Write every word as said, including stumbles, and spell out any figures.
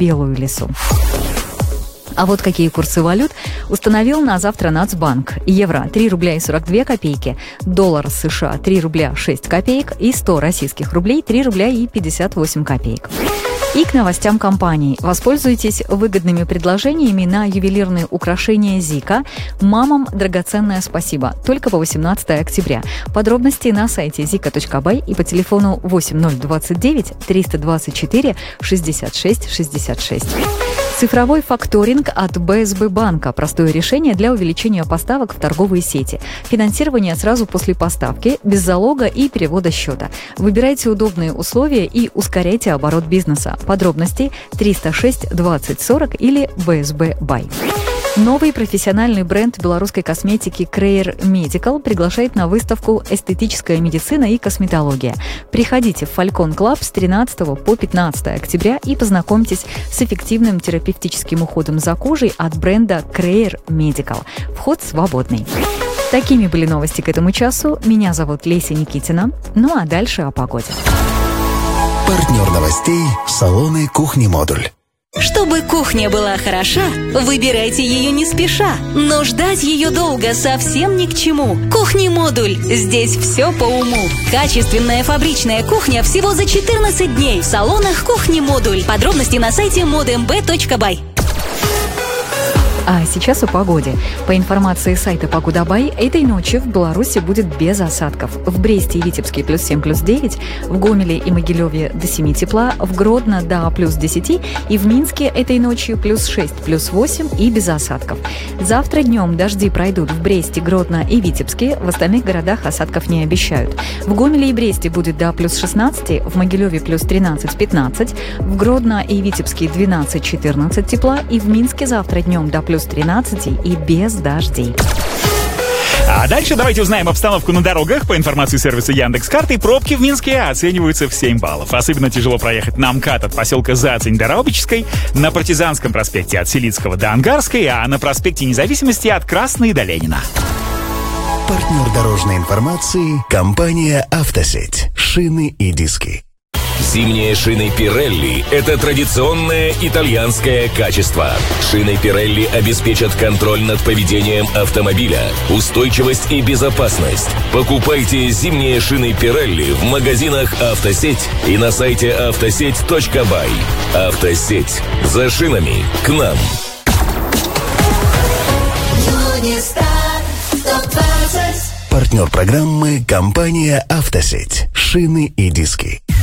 белую лису. А вот какие курсы валют установил на завтра Нацбанк. Евро – три рубля и сорок две копейки, доллар США – три рубля шесть копеек и сто российских рублей – три рубля и пятьдесят восемь копеек. И к новостям компаний. Воспользуйтесь выгодными предложениями на ювелирные украшения Зика. Мамам драгоценное спасибо. Только по восемнадцатое октября. Подробности на сайте зика точка бай и по телефону восемь ноль двадцать девять триста двадцать четыре шестьдесят шесть шестьдесят шесть. Цифровой факторинг от бэ эс бэ банка. Простое решение для увеличения поставок в торговые сети. Финансирование сразу после поставки, без залога и перевода счета. Выбирайте удобные условия и ускоряйте оборот бизнеса. Подробности триста шесть двадцать сорок или бэ эс бэ бай. Новый профессиональный бренд белорусской косметики Creer Medical приглашает на выставку «Эстетическая медицина и косметология». Приходите в Falcon Club с тринадцатого по пятнадцатое октября и познакомьтесь с эффективным терапевтическим уходом за кожей от бренда Creer Medical. Вход свободный. Такими были новости к этому часу. Меня зовут Леся Никитина. Ну а дальше о погоде. Партнер новостей – салоны «Кухни-модуль». Чтобы кухня была хороша, выбирайте ее не спеша. Но ждать ее долго совсем ни к чему. Кухни-модуль. Здесь все по уму. Качественная фабричная кухня всего за четырнадцать дней в салонах Кухни-модуль. Подробности на сайте модмб точка бай. А сейчас о погоде. По информации сайта Погода.бай, этой ночью в Беларуси будет без осадков. В Бресте и Витебске плюс семь, плюс девять, в Гомеле и Могилеве до семи тепла, в Гродно до плюс десяти и в Минске этой ночью плюс шесть, плюс восемь и без осадков. Завтра днем дожди пройдут в Бресте, Гродно и Витебске, в остальных городах осадков не обещают. В Гомеле и Бресте будет до плюс шестнадцати, в Могилеве плюс тринадцать-пятнадцать, в Гродно и Витебске двенадцать-четырнадцать тепла и в Минске завтра днем до плюс тринадцать и без дождей. А дальше давайте узнаем обстановку на дорогах. По информации сервиса Яндекс.Карты, пробки в Минске оцениваются в семь баллов. Особенно тяжело проехать на МКАД от поселка Зацень до Раубичской, на Партизанском проспекте от Селицкого до Ангарской, а на проспекте Независимости от Красной до Ленина. Партнер дорожной информации – компания «Автосеть». Шины и диски. Зимние шины Pirelli – это традиционное итальянское качество. Шины Pirelli обеспечат контроль над поведением автомобиля, устойчивость и безопасность. Покупайте зимние шины Pirelli в магазинах «Автосеть» и на сайте автосеть точка бай. «Автосеть» – за шинами к нам. Партнер программы – компания «Автосеть». Шины и диски.